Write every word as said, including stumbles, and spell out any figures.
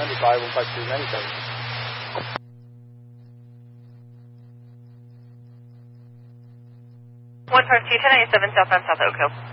ninety-five, one five two, ninety-seven. one five two, ten ninety-seven, southbound South Oak Hill.